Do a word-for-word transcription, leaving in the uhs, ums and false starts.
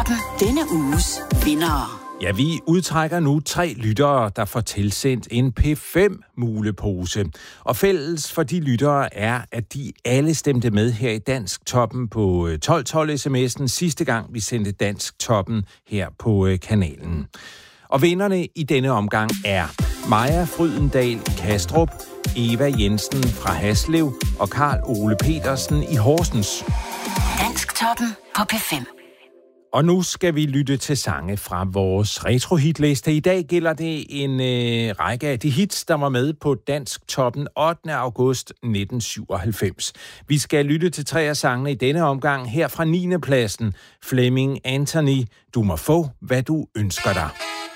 Dansktoppen. Denne uges vindere. Ja, vi udtrækker nu tre lyttere, der får tilsendt en P fem mulepose. Og fælles for de lyttere er, at de alle stemte med her i Dansktoppen på tolv tolv sms'en sidste gang, vi sendte Dansktoppen her på kanalen. Og vinderne i denne omgang er Maja Frydendal Kastrup, Eva Jensen fra Haslev og Karl Ole Petersen i Horsens. Dansktoppen på P fem. Og nu skal vi lytte til sange fra vores retrohitliste. I dag gælder det en øh, række af de hits, der var med på Dansktoppen ottende august nitten syvoghalvfems. Vi skal lytte til tre af sangene i denne omgang. Her fra niende pladsen, Flemming Anthony, Du må få, hvad du ønsker dig.